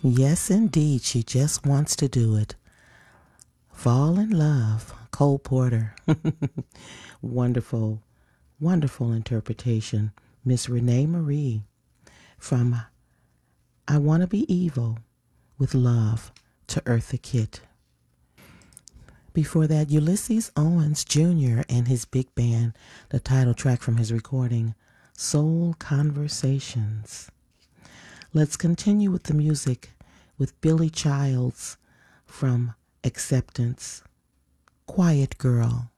Yes, indeed, she just wants to do it. Fall in Love, Cole Porter. Wonderful, wonderful interpretation. Miss Renee Marie from I Want to Be Evil with Love to Eartha Kitt. Before that, Ulysses Owens Jr. and his big band, the title track from his recording, Soul Conversations. Let's continue with the music with Billy Childs from Acceptance, Quiet Girl.